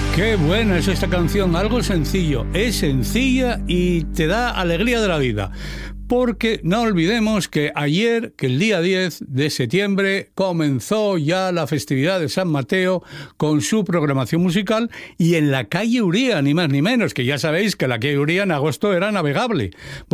Qué buena es esta canción, algo sencillo, es sencilla y te da alegría de la vida. Porque no olvidemos que ayer, que el día 10 de septiembre, comenzó ya la festividad de San Mateo con su programación musical y en la calle Uría, ni más ni menos, que ya sabéis que la calle Uría en agosto era navegable.